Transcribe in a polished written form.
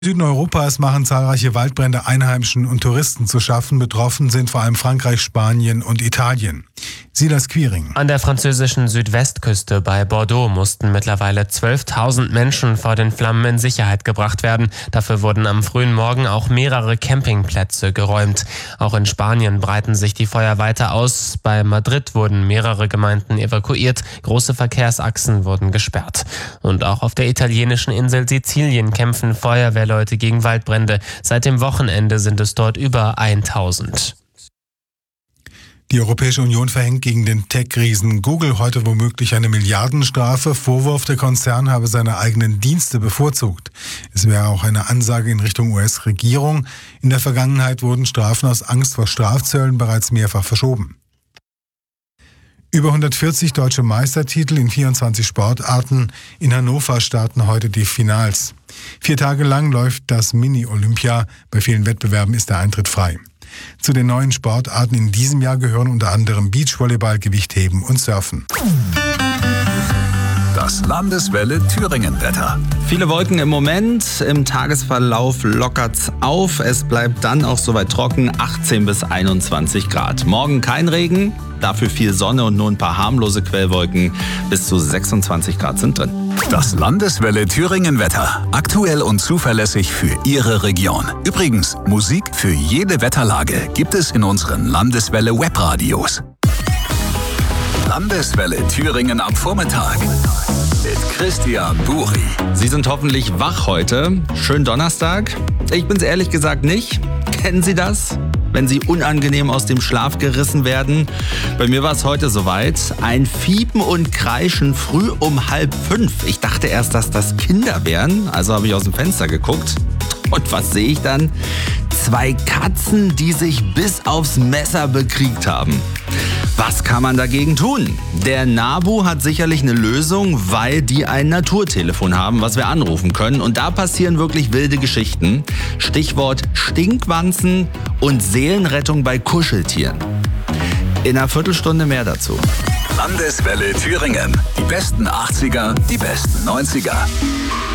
Süden Europas machen zahlreiche Waldbrände Einheimischen und Touristen zu schaffen. Betroffen sind vor allem Frankreich, Spanien und Italien. Silas Quiring. An der französischen Südwestküste bei Bordeaux mussten mittlerweile 12.000 Menschen vor den Flammen in Sicherheit gebracht werden. Dafür wurden am frühen Morgen auch mehrere Campingplätze geräumt. Auch in Spanien breiten sich die Feuer weiter aus. Bei Madrid wurden mehrere Gemeinden evakuiert. Große Verkehrsachsen wurden gesperrt. Und auch auf der italienischen Insel Sizilien kämpfen Feuerwehrleute gegen Waldbrände. Seit dem Wochenende sind es dort über 1000. Die Europäische Union verhängt gegen den Tech-Riesen Google heute womöglich eine Milliardenstrafe. Vorwurf, der Konzern habe seine eigenen Dienste bevorzugt. Es wäre auch eine Ansage in Richtung US-Regierung. In der Vergangenheit wurden Strafen aus Angst vor Strafzöllen bereits mehrfach verschoben. Über 140 deutsche Meistertitel in 24 Sportarten. In Hannover starten heute die Finals. 4 Tage lang läuft das Mini-Olympia. Bei vielen Wettbewerben ist der Eintritt frei. Zu den neuen Sportarten in diesem Jahr gehören unter anderem Beachvolleyball, Gewichtheben und Surfen. Das Landeswelle Thüringen-Wetter. Viele Wolken im Moment, im Tagesverlauf lockert's auf. Es bleibt dann auch soweit trocken, 18 bis 21 Grad. Morgen kein Regen, dafür viel Sonne und nur ein paar harmlose Quellwolken. Bis zu 26 Grad sind drin. Das Landeswelle Thüringen-Wetter. Aktuell und zuverlässig für Ihre Region. Übrigens, Musik für jede Wetterlage gibt es in unseren Landeswelle Webradios. Landeswelle Thüringen am Vormittag mit Christian Buri. Sie sind hoffentlich wach heute. Schönen Donnerstag. Ich bin's ehrlich gesagt nicht. Kennen Sie das? Wenn Sie unangenehm aus dem Schlaf gerissen werden. Bei mir war es heute soweit. Ein Fiepen und Kreischen früh um 4:30. Ich dachte erst, dass das Kinder wären. Also habe ich aus dem Fenster geguckt. Und was sehe ich dann? 2 Katzen, die sich bis aufs Messer bekriegt haben. Was kann man dagegen tun? Der NABU hat sicherlich eine Lösung, weil die ein Naturtelefon haben, was wir anrufen können. Und da passieren wirklich wilde Geschichten. Stichwort Stinkwanzen und Seelenrettung bei Kuscheltieren. In einer Viertelstunde mehr dazu. Landeswelle Thüringen. Die besten 80er, die besten 90er.